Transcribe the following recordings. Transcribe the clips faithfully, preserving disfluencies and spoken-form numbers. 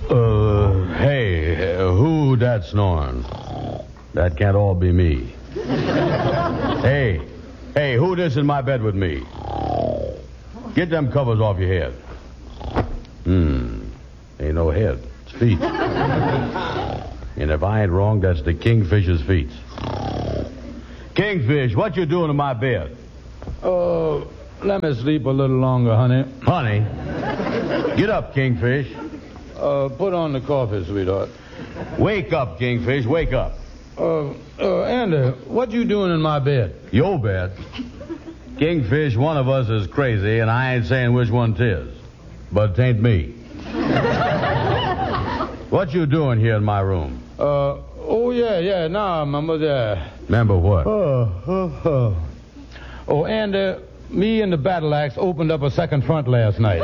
Uh, hey, uh, who that snoring? That can't all be me. Hey, hey, who this in my bed with me? Get them covers off your head. Hmm, ain't no head, it's feet. And if I ain't wrong, that's the kingfisher's feet. Kingfish, what you doing in my bed? Uh, let me sleep a little longer, honey. Honey? Get up, Kingfish. Uh, put on the coffee, sweetheart. Wake up, Kingfish, wake up. Uh, uh, Andy, what you doing in my bed? Your bed? Kingfish, one of us is crazy, and I ain't saying which one 'tis. But 'tain't me. What you doing here in my room? Uh, oh, yeah, yeah, now I remember that. Remember what? Oh, oh, oh. Oh, Andy, me and the Battle Axe opened up a second front last night.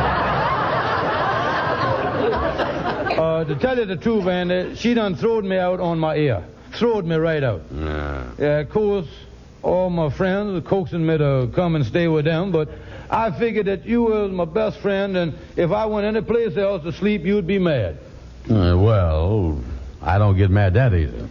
uh, to tell you the truth, Andy, she done throwed me out on my ear. Throwed me right out. Yeah. Yeah, of course, all my friends were coaxing me to come and stay with them, but I figured that you was my best friend, and if I went any place else to sleep, you'd be mad. Uh, well, I don't get mad that easy.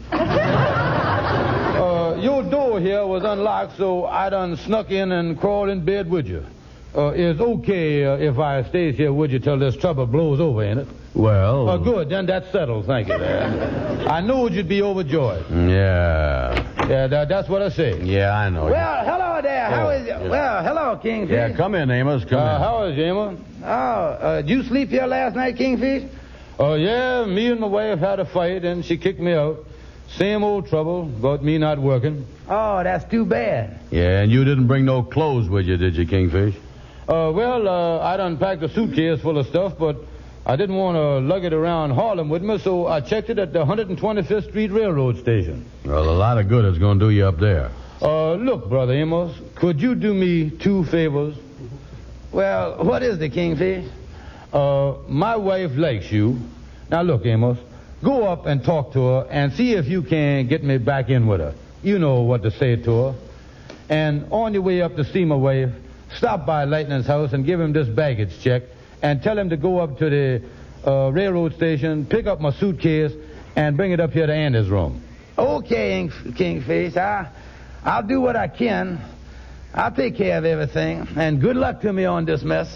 uh, your door here was unlocked, so I done snuck in and crawled in bed with you. Uh, it's okay uh, if I stays here with you till this trouble blows over, ain't it? Well... Uh, good, then that's settled, thank you, there. I knew you'd be overjoyed. Yeah. Yeah, that, that's what I say. Yeah, I know. Well, hello there. How Oh, is yeah. Well, hello, Kingfish. Yeah, come in, Amos, come Uh, in. how is you, Emma? Oh, uh, did you sleep here last night, Kingfish? Oh, yeah, me and my wife had a fight, and she kicked me out. Same old trouble about me not working. Oh, that's too bad. Yeah, and you didn't bring no clothes with you, did you, Kingfish? Uh, well, uh, I'd unpacked a suitcase full of stuff, but I didn't want to lug it around Harlem with me, so I checked it at the one hundred twenty-fifth Street Railroad Station. Well, a lot of good it's going to do you up there. Uh, look, Brother Amos, could you do me two favors? Well, what is the Kingfish? Uh, my wife likes you. Now, look, Amos, go up and talk to her and see if you can get me back in with her. You know what to say to her. And on your way up to see my wife, stop by Lightning's house and give him this baggage check and tell him to go up to the uh, railroad station, pick up my suitcase, and bring it up here to Andy's room. Okay, Kingfish. I, I'll do what I can. I'll take care of everything. And good luck to me on this mess.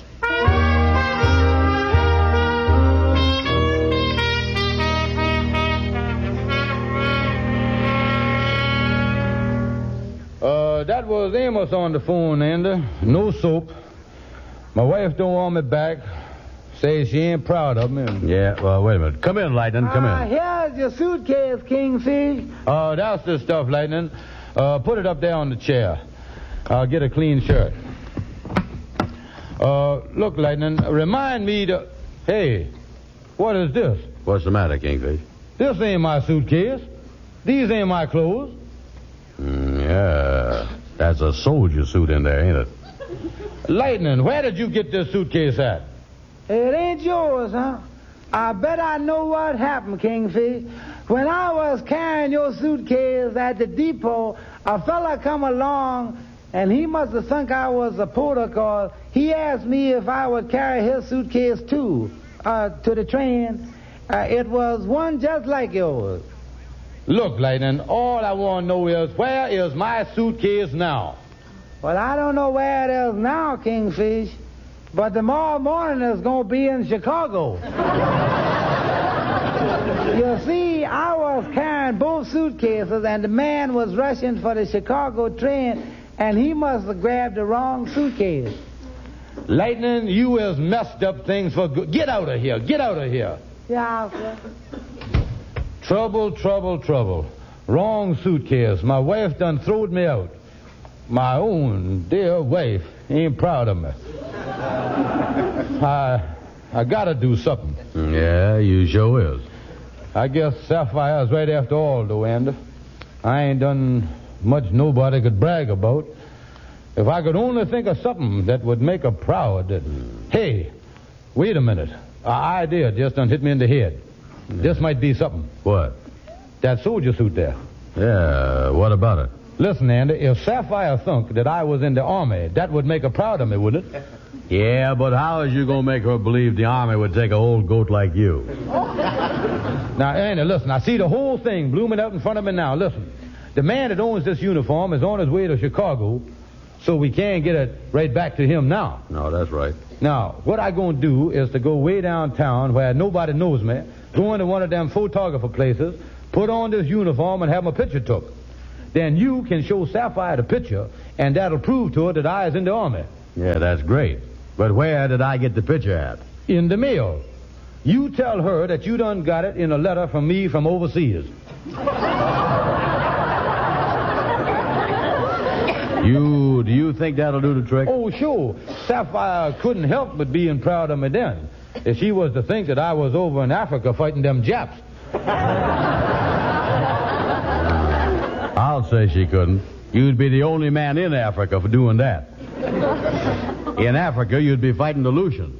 Uh, that was Amos on the phone, Andy. No soap. My wife don't want me back. Says she ain't proud of me. Yeah, well, wait a minute. Come in, Lightning, come Ah, in. here's your suitcase, Kingfish. Oh, that's the stuff, Lightning. Uh, put it up there on the chair. I'll get a clean shirt. Uh, look, Lightning, remind me to... Hey, what is this? What's the matter, Kingfish? This ain't my suitcase. These ain't my clothes. Mm, yeah, that's a soldier suit in there, ain't it? Lightning, where did you get this suitcase at? It ain't yours, huh? I bet I know what happened, Kingfish. When I was carrying your suitcase at the depot, a fella come along, and he must have thunk I was a porter, cause he asked me if I would carry his suitcase, too, uh, to the train. Uh, it was one just like yours. Look, Lightning, all I want to know is, where is my suitcase now? Well, I don't know where it is now, Kingfish, but tomorrow morning it's going to be in Chicago. You see, I was carrying both suitcases, and the man was rushing for the Chicago train, and he must have grabbed the wrong suitcase. Lightning, you has messed up things for good. Get out of here. Get out of here. Yeah, sir. Trouble, trouble, trouble. Wrong suitcase. My wife done throwed me out. My own dear wife ain't proud of me. I, I gotta do something. Yeah, you sure is. I guess Sapphire's right after all, though, Andy. I ain't done much nobody could brag about. If I could only think of something that would make her proud. That, hey, wait a minute. An idea just done hit me in the head. This might be something. What? That soldier suit there. Yeah, what about it? Listen, Andy, if Sapphire thunk that I was in the Army, that would make her proud of me, wouldn't it? Yeah, but how is you going to make her believe the Army would take a old goat like you? Now, Andy, listen, I see the whole thing blooming up in front of me now. Listen, the man that owns this uniform is on his way to Chicago, so we can't get it right back to him now. No, that's right. Now, what I going to do is to go way downtown where nobody knows me, go into one of them photographer places, put on this uniform, and have my picture took. Then you can show Sapphire the picture, and that'll prove to her that I is in the Army. Yeah, that's great. But where did I get the picture at? In the mail. You tell her that you done got it in a letter from me from overseas. You, do you think that'll do the trick? Oh, sure. Sapphire couldn't help but being proud of me then. If she was to think that I was over in Africa fighting them Japs. I'll say she couldn't. You'd be the only man in Africa for doing that. In Africa, you'd be fighting the Lucians.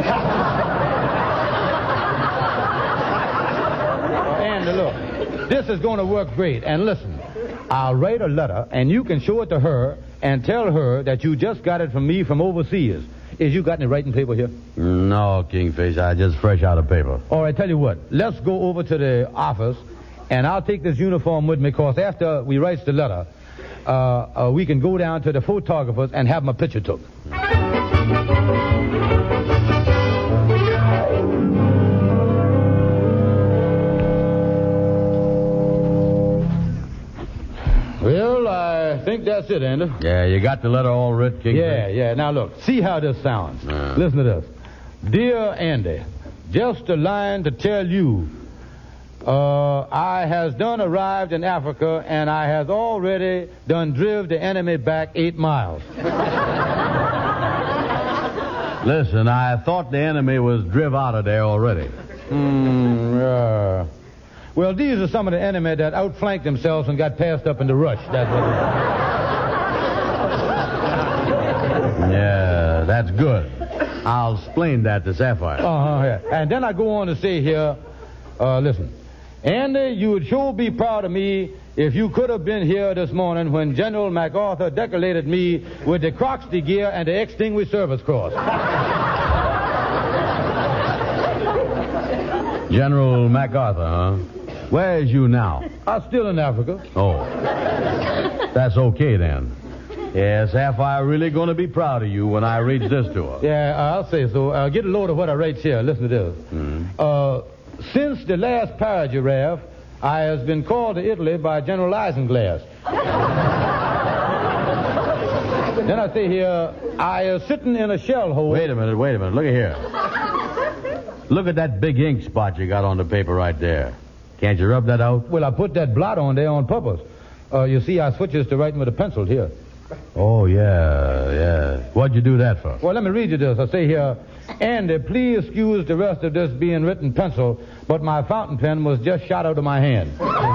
And look, this is going to work great. And listen, I'll write a letter, and you can show it to her and tell her that you just got it from me from overseas. Is you got any writing paper here? No, Kingfish, I just fresh out of paper. All right, tell you what. Let's go over to the office, and I'll take this uniform with me, because after we write the letter, uh, uh, we can go down to the photographers and have my picture took. Well, I think that's it, Andy. Yeah, you got the letter all writ, Kingfish? Yeah, yeah. Now, look, see how this sounds. Uh. Listen to this. Dear Andy, just a line to tell you, uh, I has done arrived in Africa, and I has already done driv the enemy back eight miles. Listen, I thought the enemy was driv out of there already. Hmm, yeah. Well, these are some of the enemy that outflanked themselves and got passed up in the rush. That's what it is. Yeah, that's good. I'll explain that to Sapphire. Uh-huh, yeah. And then I go on to say here, uh, listen, Andy, you would sure be proud of me if you could have been here this morning when General MacArthur decorated me with the Croxty gear and the Extinguished Service Cross. General MacArthur, huh? Where is you now? I'm still in Africa. Oh. That's okay, then. Yeah, Sapphire really going to be proud of you when I read this to her. Yeah, I'll say so. Uh, get a load of what I write here. Listen to this. Mm-hmm. Uh, since the last paragraph, I has been called to Italy by General Isinglass. Then I say here, I is sitting in a shell hole. Wait a minute, wait a minute. Look at here. Look at that big ink spot you got on the paper right there. Can't you rub that out? Well, I put that blot on there on purpose. Uh, you see, I switches to writing with a pencil here. Oh, yeah, yeah. What'd you do that for? Well, let me read you this. I say here, Andy, please excuse the rest of this being written pencil, but my fountain pen was just shot out of my hand.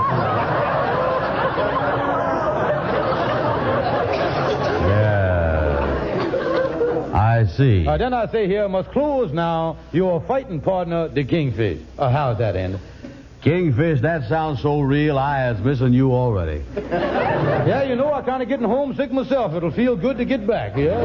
Yeah. I see. Uh, then I say here, must close now your fighting partner, the Kingfish. Uh, how's that, Andy? Kingfish, that sounds so real, I is missing you already. Yeah, you know, I'm kind of getting homesick myself. It'll feel good to get back, yeah?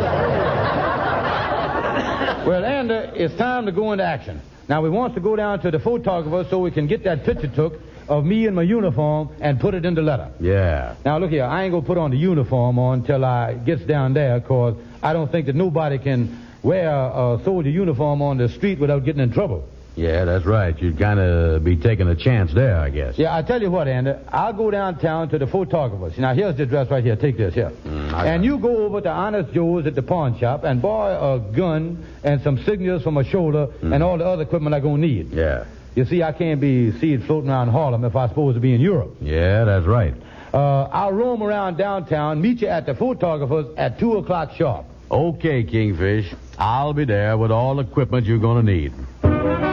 Well, Andy, it's time to go into action. Now, we want to go down to the photographer so we can get that picture took of me in my uniform and put it in the letter. Yeah. Now, look here, I ain't going to put on the uniform on until I gets down there, because I don't think that nobody can wear a soldier uniform on the street without getting in trouble. Yeah, that's right. You'd kind of be taking a chance there, I guess. Yeah, I tell you what, Andy, I'll go downtown to the photographers. Now, here's the address right here. Take this here. Mm, and you go over to Honest Joe's at the pawn shop and borrow a gun and some signals from a shoulder mm. and all the other equipment I'm going to need. Yeah. You see, I can't be seen floating around Harlem if I'm supposed to be in Europe. Yeah, that's right. Uh, I'll roam around downtown, meet you at the photographers at two o'clock sharp. Okay, Kingfish. I'll be there with all the equipment you're going to need.